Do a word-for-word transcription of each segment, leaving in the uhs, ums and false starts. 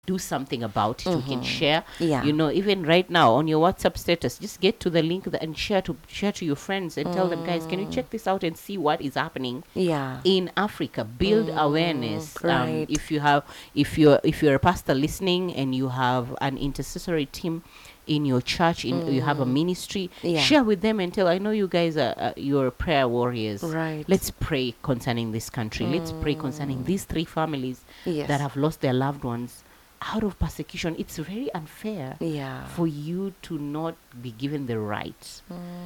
do something about it, Mm-hmm. we can share. Yeah. You know, even right now on your WhatsApp status, just get to the link th- and share to share to your friends and tell them, guys, can you check this out and see what is happening Yeah. in Africa? Build awareness. Um, right. if you have, if you're if you're a pastor listening and you have an intercessory team in your church, in you have a ministry, Yeah. share with them and tell, I know you guys are uh, you're prayer warriors. Right. Let's pray concerning this country. Let's pray concerning these three families Yes. that have lost their loved ones out of persecution. It's very unfair Yeah. for you to not be given the right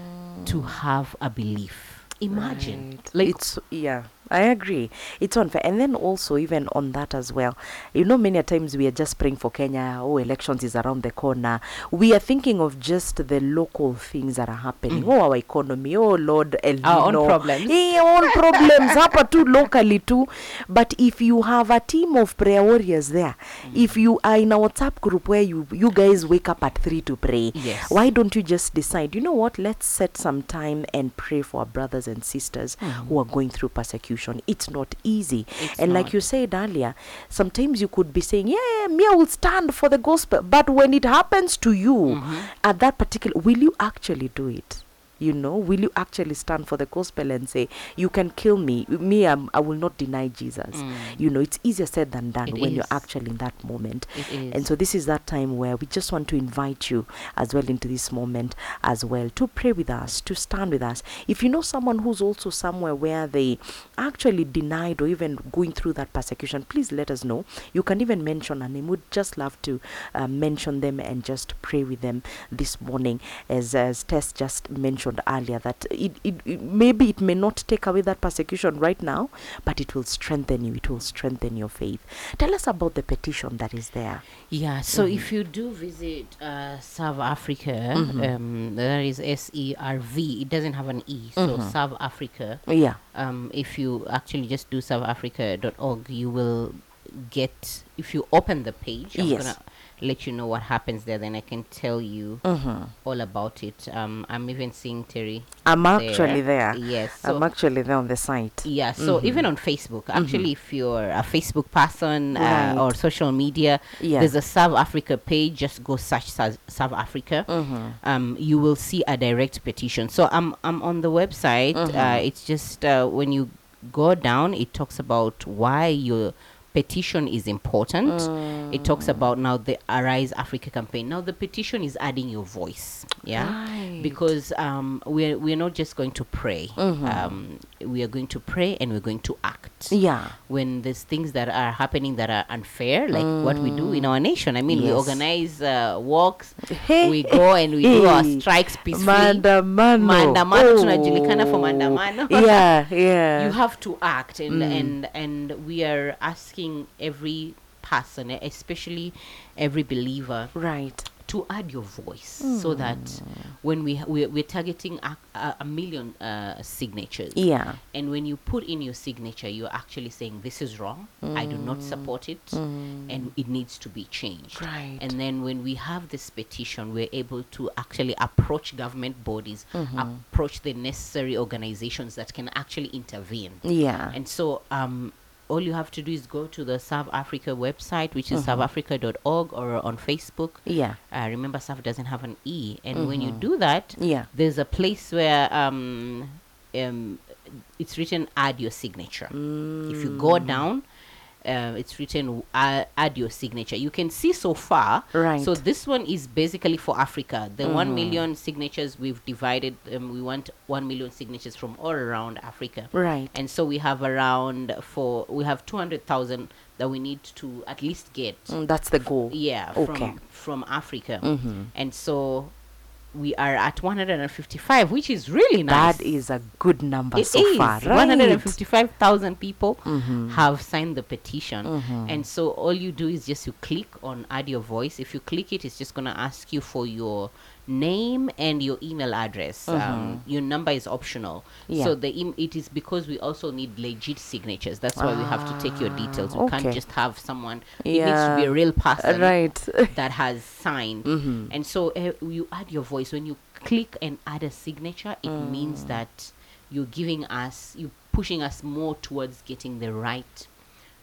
to have a belief. Imagine. Right. Like, It's yeah, I agree. It's unfair. And then also even on that as well, you know, many a times we are just praying for Kenya. Oh, elections is around the corner. We are thinking of just the local things that are happening. Oh, our economy. Oh, Lord, El Our own Nino. problems. Eh, our own problems. Hapa too locally too. But if you have a team of prayer warriors there, if you are in a WhatsApp group where you you guys wake up at three to pray, Yes. why don't you just decide, you know what, let's set some time and pray for our brothers and sisters who are going through persecution. It's not easy. It's and like not. you said earlier, sometimes you could be saying, yeah, me, I will stand for the gospel. But when it happens to you at that particular, will you actually do it? You know, will you actually stand for the gospel and say, you can kill me, me, I'm, I will not deny Jesus? You know, it's easier said than done It when you're is. actually in that moment. It is. And so this is that time where we just want to invite you as well into this moment as well to pray with us, to stand with us. If you know someone who's also somewhere where they actually denied or even going through that persecution, please let us know. You can even mention a name. We'd just love to uh, mention them and just pray with them this morning. As, as Tess just mentioned earlier, that it, it, it maybe it may not take away that persecution right now, but it will strengthen you. It will strengthen your faith. Tell us about the petition that is there. Yeah, so if you do visit uh, South Africa, um, there is S E R V. It doesn't have an E, so South Africa. Yeah. Um, if you actually just do south africa dot org, you will get, if you open the page, I'm Yes. gonna let you know what happens there, then I can tell you all about it. Um, I'm even seeing Terry. I'm actually there. Yes. So I'm actually there on the site. yeah, so even on Facebook, actually, if you're a Facebook person Right. uh, or social media, Yeah. there's a South Africa page. Just go search South, South Africa. Um, you will see a direct petition. So I'm I'm on the website. Uh, it's just uh, when you go down, it talks about why your petition is important. It talks about now the Arise Africa campaign. Now the petition is adding your voice, yeah, Right. because um, we're we're not just going to pray. Um, we are going to pray and we're going to act. Yeah. When there's things that are happening that are unfair, like what we do in our nation. I mean, we Yes. organize uh, walks, Hey, we go and we do our hey. strikes peacefully. Maandamano. Maandamano, tunajulikana for maandamano. Yeah, yeah. You have to act, and Mm. and and we are asking every person, especially every believer, Right. to add your voice, so that when we ha- we're, we're targeting a, a, a million uh, signatures, Yeah. and when you put in your signature, you're actually saying this is wrong, I do not support it, and it needs to be changed. Right. And then when we have this petition, we're able to actually approach government bodies, approach the necessary organizations that can actually intervene. Yeah. And so um, all you have to do is go to the South Africa website, which is south africa dot org, or on Facebook. Yeah. Uh, remember, South doesn't have an E. And when you do that, Yeah. there's a place where um, um, it's written add your signature. If you go down, uh, it's written uh, add your signature. You can see so far. Right. So this one is basically for Africa. The one million signatures we've divided. Um, we want one million signatures from all around Africa. Right. And so we have around for we have two hundred thousand that we need to at least get. Mm, that's the goal. Yeah. Okay. From from Africa. Mhm. And so we are at one hundred fifty-five, which is really nice. That is a good number It so is. far. Right. one hundred fifty-five thousand people Mhm. have signed the petition. Mhm. And so all you do is just you click on add your voice. If you click it, it's just going to ask you for your name and your email address. Um, your number is optional. Yeah. So the em- it is because we also need legit signatures. That's why we have to take your details. We okay. can't just have someone. It needs to be Yeah. a real person Right. that has signed. Mhm. And so uh, you add your voice. When you click and add a signature, it means that you're giving us, you pushing us more towards getting the right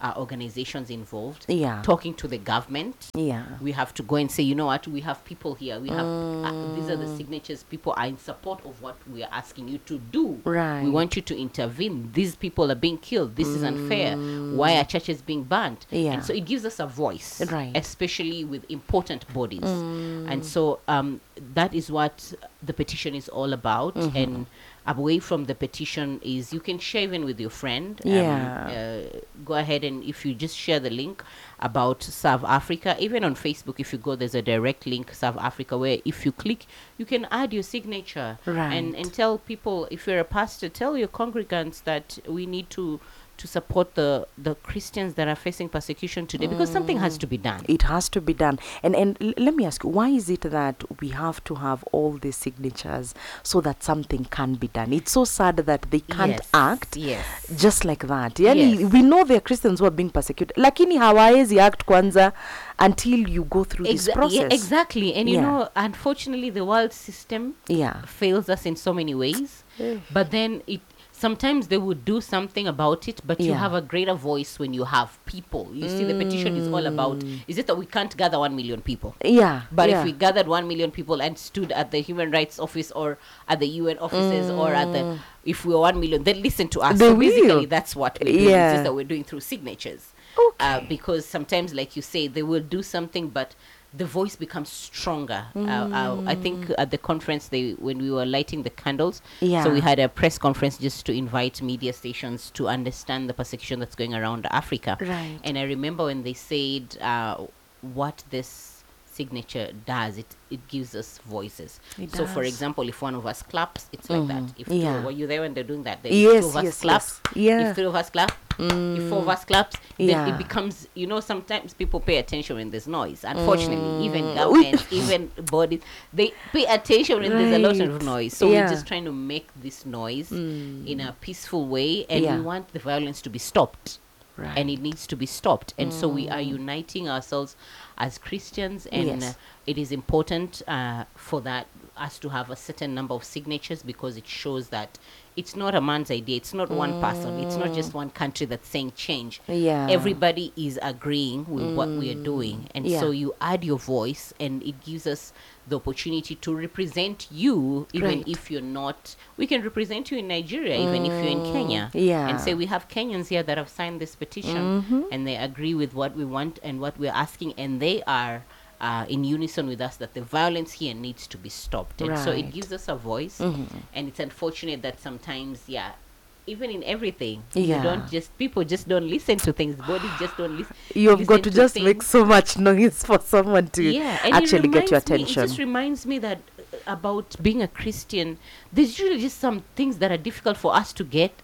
uh, organizations involved, Yeah. talking to the government. Yeah. We have to go and say, you know what, we have people here. We have uh, these are the signatures. People are in support of what we are asking you to do. Right. We want you to intervene. These people are being killed. This is unfair. Why are churches being banned? Yeah. And so it gives us a voice, Right. especially with important bodies. And so um, that is what the petition is all about. And away from the petition is you can share even with your friend. Um, Yeah. uh, go ahead, and if you just share the link about South Africa, even on Facebook, if you go, there's a direct link, South Africa, where if you click, you can add your signature. Right. And, and tell people, if you're a pastor, tell your congregants that we need to to support the the Christians that are facing persecution today, because something has to be done. It has to be done. And and l- let me ask you, why is it that we have to have all these signatures so that something can be done? It's so sad that they can't Yes, act yes. just like that. Yani, Yes. we know there are Christians who are being persecuted. Lakini hawaezi act kwanza until you go through this Exa- process. yeah, exactly. And you Yeah. know, unfortunately, the world system Yeah. fails us in so many ways. Eh. But then it sometimes they would do something about it, but you Yeah. have a greater voice when you have people. You see, the petition is all about, is it that we can't gather one million people? Yeah. But yeah. if we gathered one million people and stood at the Human Rights Office or at the U N offices or at the, if we were one million, then listen to us. They so will. basically, that's what we're doing. It's Yeah. just that we're doing through signatures. Uh, Okay. because sometimes, like you say, they will do something, but the voice becomes stronger. Uh, uh, I think at the conference, they when we were lighting the candles, Yeah. so we had a press conference just to invite media stations to understand the persecution that's going around Africa. Right. And I remember when they said uh, what this signature does, it it gives us voices. It so, for does. example, if one of us claps, it's like that. If two, Yeah. were you there when they're doing that? Then Yes, if two of us yes, clap, yes. Yeah. if three of us clap, if four of us claps, then Yeah. it becomes, you know, sometimes people pay attention when there's noise. Unfortunately, even governments, even bodies, they pay attention when there's a lot of Right. noise. So Yeah. we're just trying to make this noise in a peaceful way, and Yeah. we want the violence to be stopped. Right. And it needs to be stopped. And so we are uniting ourselves as Christians, and Yes. uh, it is important uh, for that us to have a certain number of signatures, because it shows that it's not a man's idea, it's not one person, it's not just one country that's saying change. Yeah. Everybody is agreeing with what we are doing, and Yeah. so you add your voice, and it gives us the opportunity to represent you, even Right. if you're not. We can represent you in Nigeria, even if you're in Kenya, Yeah. and say we have Kenyans here that have signed this petition, and they agree with what we want and what we're asking, and they are uh, in unison with us that the violence here needs to be stopped. And so it Right. gives us a voice, and it's unfortunate that sometimes, yeah, even in everything, Yeah. you don't just, people just don't listen to things. Bodies just don't listen. You've listen got to just things. make so much noise for someone to Yeah, and it actually get your reminds me- attention. it just reminds me that uh, about being a Christian, there's usually just some things that are difficult for us to get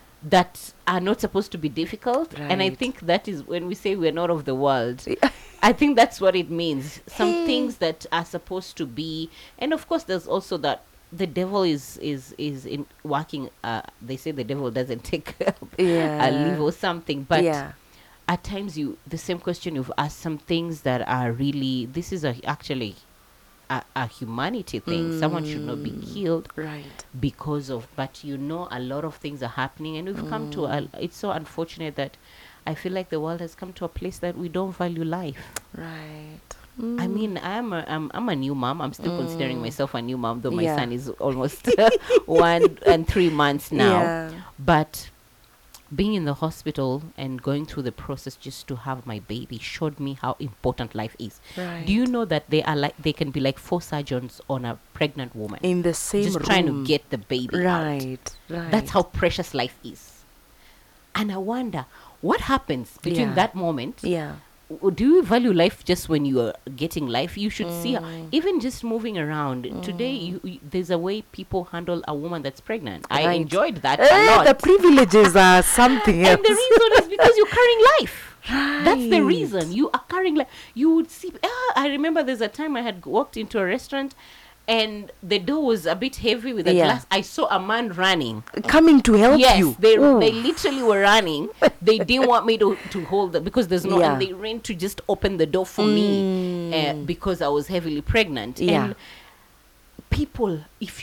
that are not supposed to be difficult. And I Right. think that is when we say we're not of the world. I think that's what it means. Some Hey. things that are supposed to be, and of course, there's also that the devil is is is in working. Uh, they say the devil doesn't take Yeah. a leave or something, but yeah. at times you the same question you've asked, some things that are really, this is a actually a, a humanity thing. Someone should not be killed Right. because of, but you know, a lot of things are happening, and we've come to a, it's so unfortunate that I feel like the world has come to a place that we don't value life. Right. I mean, I'm a, I'm, I'm a new mom. I'm still considering myself a new mom, though my Yeah. son is almost one and three months now. Yeah. But being in the hospital and going through the process just to have my baby showed me how important life is. Right. Do you know that they are like, they can be like four surgeons on a pregnant woman, In the same just room. trying to get the baby out. Right. Right. That's how precious life is. And I wonder what happens between Yeah. that moment. Yeah. W- Do you value life just when you are getting life? You should see, how- even just moving around. Today, you, you, there's a way people handle a woman that's pregnant. I Right. enjoyed that Eh, a lot. the privileges are something else. And the reason is because you're carrying life. That's the Right. reason. You are carrying life. You would see. Ah, I remember there's a time I had walked into a restaurant, and the door was a bit heavy with a Yeah. glass. I saw a man running. Coming to help Yes, you. they Ooh. they literally were running. They didn't want me to, to hold it because there's no, Yeah. and they ran to just open the door for me uh, because I was heavily pregnant. Yeah. And people, if you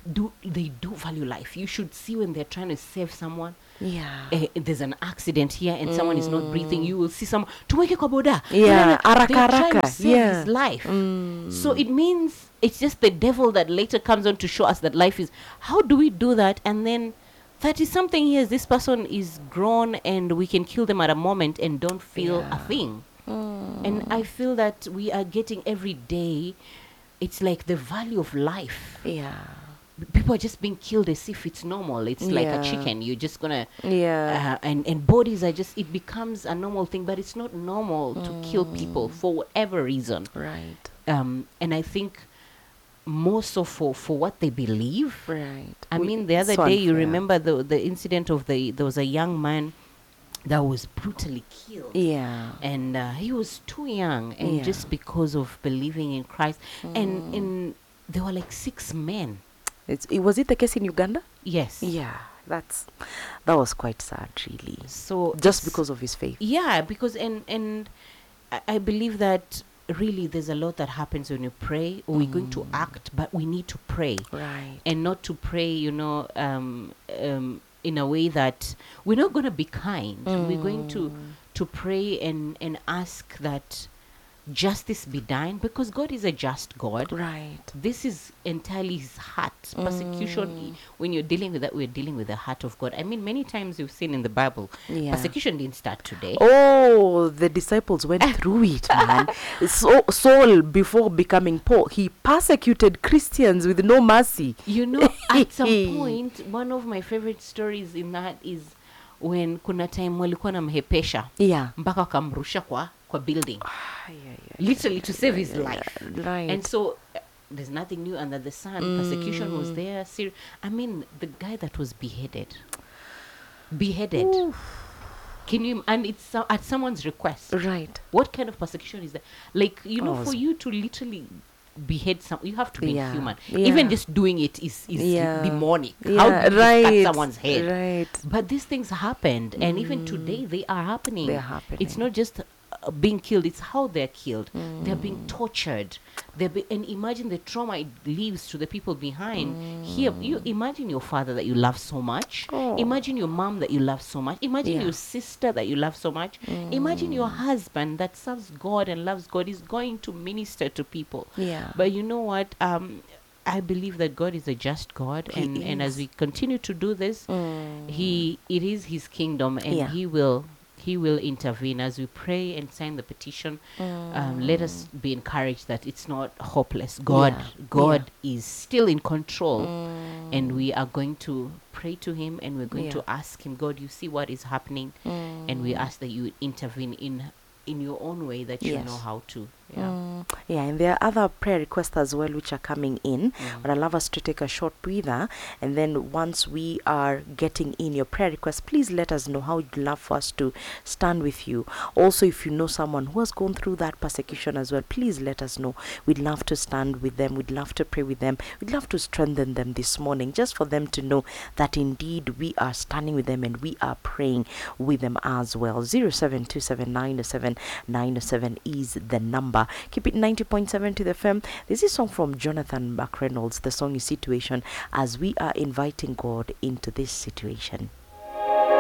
do they do value life. You should see when they're trying to save someone. Yeah. Uh, there's an accident here and mm. someone is not breathing. You will see someone tuweke kwa boda. Yeah, they're trying araka to save yeah. his life. Mm. So it means it's just the devil that later comes on to show us that life is. How do we do that? And then thirty something years, this person is grown and we can kill them at a moment and don't feel Yeah. a thing. Mm. And I feel that we are getting every day. It's like the value of life. Yeah. People are just being killed as if it's normal. It's like Yeah. a chicken. You're just gonna, Yeah. uh, and and bodies are just. It becomes a normal thing, but it's not normal to kill people for whatever reason. Right. Um, and I think more so for for what they believe. Right. I We- mean, the other so day, you unfair. remember the the incident of the there was a young man that was brutally killed. Yeah. And uh, he was too young, and Yeah. just because of believing in Christ, and and there were like six men. It's, it, was it the case in Uganda? Yes. Yeah. That's that was quite sad, really. So Just it's- because of his faith. Yeah, because and and I, I believe that really there's a lot that happens when you pray. We're going to act, but we need to pray, Right. and not to pray, you know, um, um, in a way that we're not going to be kind. We're going to to pray and and ask that justice be done, because God is a just God. Right. This is entirely his heart. Persecution, i- when you're dealing with that, we're dealing with the heart of God. I mean, many times you've seen in the Bible, Yeah. persecution didn't start today. Oh, the disciples went through it, man. So Saul, before becoming Paul, he persecuted Christians with no mercy. You know, at some point, one of my favorite stories in that is when kuna time walikuwa namhepesha Yeah. mpaka wakamrusha kwa kwa building, Yeah, yeah, literally to save his life. Right. And so uh, there's nothing new under the sun. Persecution was there. Ser- I mean, the guy that was beheaded, beheaded. Can you? And it's so- at someone's request. Right. What kind of persecution is that? Like, you know, Oh, for s- you to literally behead some, you have to be Yeah, human. yeah. Even just doing it is is Yeah. demonic. Yeah, How do you right. cut someone's head? Right. But these things happened, and even today they are happening. They're happening. It's not just uh, being killed; it's how they're killed. They're being tortured. They're be- and imagine the trauma it leaves to the people behind. Here, you imagine your father that you love so much. Oh. Imagine your mom that you love so much. Imagine Yeah. your sister that you love so much. Imagine your husband that serves God and loves God is going to minister to people. Yeah. But you know what? Um, I believe that God is a just God, He and, and as is. we continue to do this, He it is His kingdom, and Yeah. He will He will intervene as we pray and sign the petition. Um, let us be encouraged that it's not hopeless. God, Yeah. God is still in control, and we are going to pray to Him, and we're going Yeah. to ask Him, God, you see what is happening, and we ask that you intervene in in your own way that you Yes. know how to. Yeah. Mm, yeah, and there are other prayer requests as well which are coming in. But I'd love us to take a short breather, and then once we are getting in your prayer requests, please let us know how you'd love for us to stand with you. Also, if you know someone who has gone through that persecution as well, please let us know. We'd love to stand with them. We'd love to pray with them. We'd love to strengthen them this morning, just for them to know that indeed we are standing with them and we are praying with them as well. zero seven two seven nine oh seven nine oh seven is the number. Keep it ninety point seven to the F M. This is a song from Jonathan McReynolds. The song is Situation, as we are inviting God into this situation.